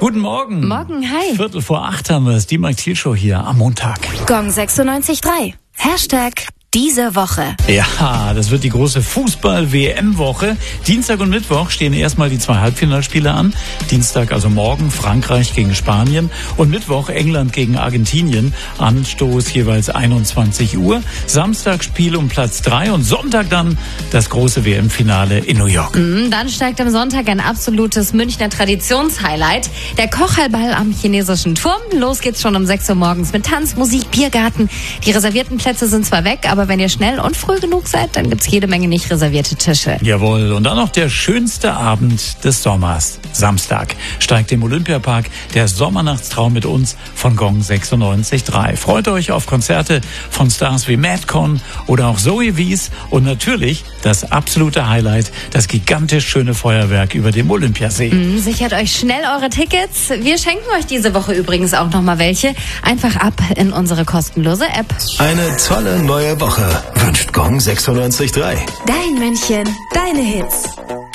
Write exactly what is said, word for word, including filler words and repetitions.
Guten Morgen. Morgen, hi. Viertel vor acht haben wir es, die Mike Thiel Show hier am Montag. Gong sechsundneunzig Komma drei. Hashtag diese Woche. Ja, das wird die große Fußball-W M-Woche. Dienstag und Mittwoch stehen erstmal die zwei Halbfinalspiele an. Dienstag, also morgen, Frankreich gegen Spanien und Mittwoch England gegen Argentinien. Anstoß jeweils einundzwanzig Uhr. Samstag Spiel um Platz drei und Sonntag dann das große W M-Finale in New York. Mm, dann steigt am Sonntag ein absolutes Münchner Traditionshighlight. Der Kochhalball am chinesischen Turm. Los geht's schon um sechs Uhr morgens mit Tanz, Musik, Biergarten. Die reservierten Plätze sind zwar weg, aber wenn ihr schnell und früh genug seid, dann gibt's jede Menge nicht reservierte Tische. Jawohl, und dann noch der schönste Abend des Sommers. Samstag steigt im Olympiapark der Sommernachtstraum mit uns von Gong sechsundneunzig Komma drei. Freut euch auf Konzerte von Stars wie Madcon oder auch Zoe Wies und natürlich das absolute Highlight, das gigantisch schöne Feuerwerk über dem Olympiasee. Mm, sichert euch schnell eure Tickets. Wir schenken euch diese Woche übrigens auch nochmal welche. Einfach ab in unsere kostenlose App. Eine tolle neue Woche wünscht Gong sechsundneunzig Komma drei. Dein München, deine Hits.